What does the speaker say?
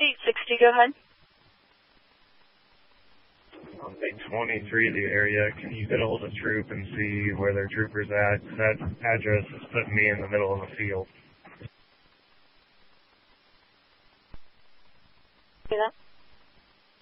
860, go ahead. On 823, the area, can you get a hold of troop and see where their trooper's at? That address is putting me in the middle of the field. See that?